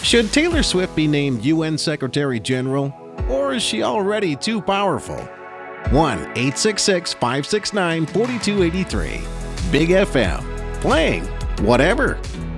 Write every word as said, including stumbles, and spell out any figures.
Should Taylor Swift be named U N Secretary General, or is she already too powerful? one eight six six, five six nine, four two eight three. Big F M. Playing whatever.